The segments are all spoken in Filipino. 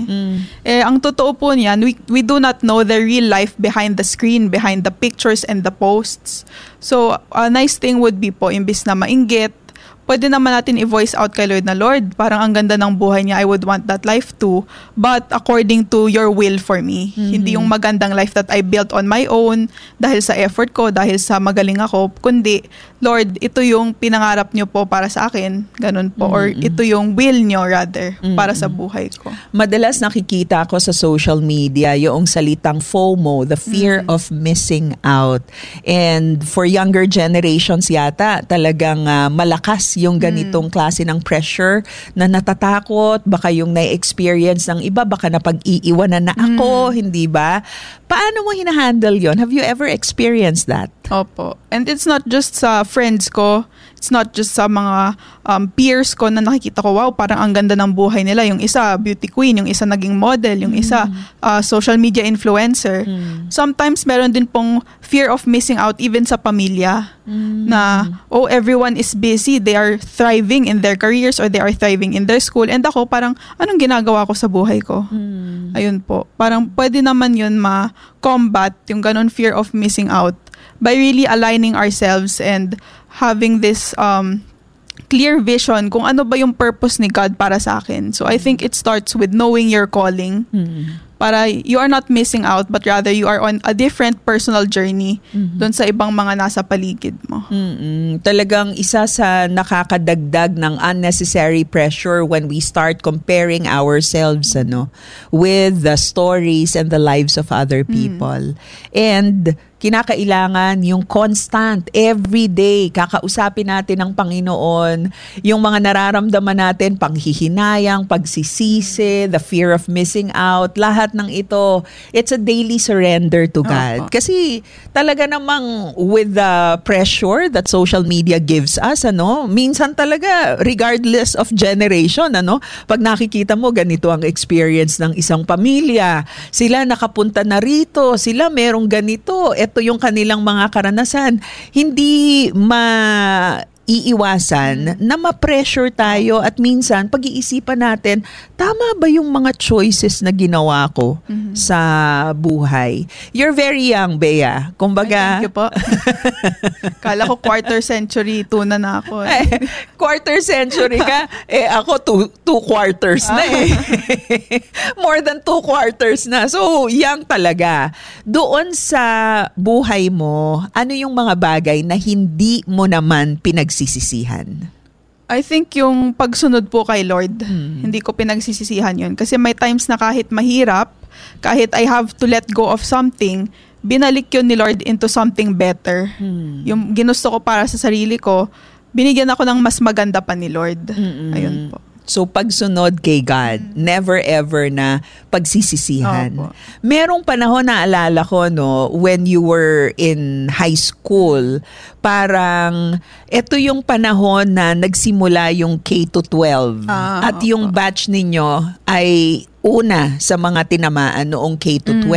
Ang totoo po niyan, we do not know the real life behind the screen, behind the pictures and the posts. So, a nice thing would be po, imbis na mainggit, pwede naman natin i-voice out kay Lord na, Lord, parang ang ganda ng buhay niya, I would want that life too, but according to your will for me. Hindi yung magandang life that I built on my own, dahil sa effort ko, dahil sa magaling ako, kundi, Lord, ito yung pinangarap niyo po para sa akin, ganun po, or ito yung will niyo rather, para sa buhay ko. Madalas nakikita ko sa social media yung salitang FOMO, the fear of missing out. And for younger generations yata, talagang malakas yung ganitong klase ng pressure na natatakot, baka yung na-experience ng iba, baka napag-iiwanan na ako, hindi ba? Paano mo hinahandle yon? Have you ever experienced that? Opo. And it's not just sa friends ko, it's not just sa mga peers ko na nakikita ko, wow, parang ang ganda ng buhay nila. Yung isa, beauty queen, yung isa naging model, yung isa, social media influencer. Sometimes meron din pong fear of missing out even sa pamilya. Na, everyone is busy, they are thriving in their careers or they are thriving in their school. And ako, parang, anong ginagawa ko sa buhay ko? Ayun po. Parang pwede naman yun ma-combat yung ganun fear of missing out by really aligning ourselves and having this clear vision kung ano ba yung purpose ni God para sa akin. So I think it starts with knowing your calling. Para you are not missing out, but rather you are on a different personal journey doon sa ibang mga nasa paligid mo. Talagang isa sa nakakadagdag ng unnecessary pressure when we start comparing ourselves with the stories and the lives of other people. And kinakailangan yung constant, everyday, kakausapin natin ang Panginoon, yung mga nararamdaman natin, panghihinayang, pagsisisi, the fear of missing out, lahat ng ito, it's a daily surrender to God. Kasi talaga namang with the pressure that social media gives us, minsan talaga, regardless of generation, pag nakikita mo, ganito ang experience ng isang pamilya, sila nakapunta na rito, sila merong ganito, ito yung kanilang mga karanasan. Hindi iiwasan na ma-pressure tayo at minsan pag-iisipan natin, tama ba yung mga choices na ginawa ko sa buhay? You're very young, Bea. Kumbaga, thank you po. Kala ko quarter century, tuna na ako. Quarter century ka? Ako two quarters na More than 2 quarters na. So, young talaga. Doon sa buhay mo, ano yung mga bagay na hindi mo naman pinagsisisihan? I think yung pagsunod po kay Lord, hindi ko pinagsisisihan yun. Kasi may times na kahit mahirap, kahit I have to let go of something, binalik yun ni Lord into something better. Yung ginusto ko para sa sarili ko, binigyan ako ng mas maganda pa ni Lord. Ayun po. So, pagsunod kay God, never ever na pagsisisihan. Opo. Merong panahon na alala ko, when you were in high school, parang ito yung panahon na nagsimula yung K-12. At yung batch ninyo ay una sa mga tinamaan noong K-12.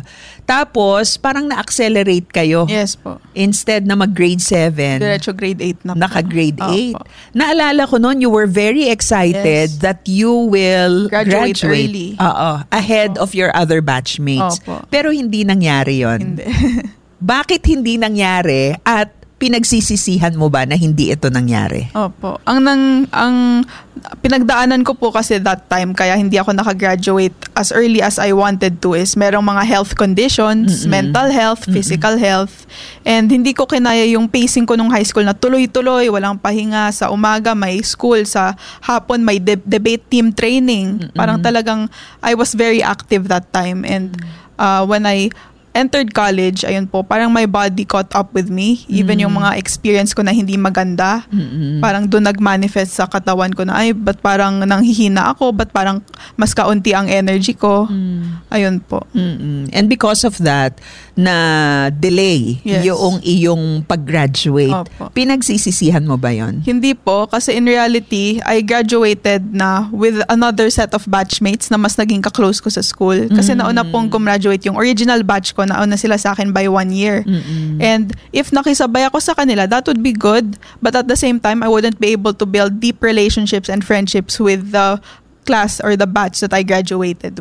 Tapos, parang na-accelerate kayo. Yes po. Instead na mag-grade 7. Diretso grade 8 na po. Naka-grade 8. Naalala ko noon, you were very excited that you will graduate early. Ahead of your other batchmates. Pero hindi nangyari yon. Hindi. Bakit hindi nangyari at pinagsisisihan mo ba na hindi ito nangyari? Opo. Ang pinagdaanan ko po kasi that time kaya hindi ako nakagraduate as early as I wanted to is merong mga health conditions, mental health, physical health, and hindi ko kinaya yung pacing ko nung high school na tuloy-tuloy, walang pahinga, sa umaga may school, sa hapon may debate team training. Parang talagang I was very active that time, and when I entered college, ayun po, parang my body caught up with me. Even yung mga experience ko na hindi maganda, parang doon nag-manifest sa katawan ko na, ba't parang nanghihina ako? Ba't parang mas kaunti ang energy ko? Ayun po. And because of that, na delay yung iyong pag-graduate. Pinagsisisihan mo ba yon? Hindi po, kasi in reality, I graduated na with another set of batchmates na mas naging ka-close ko sa school. Kasi nauna pong gumraduate yung original batch ko, nauna sila sa akin by 1 year. And if nakisabay ako sa kanila, that would be good. But at the same time, I wouldn't be able to build deep relationships and friendships with the class or the batch that I graduated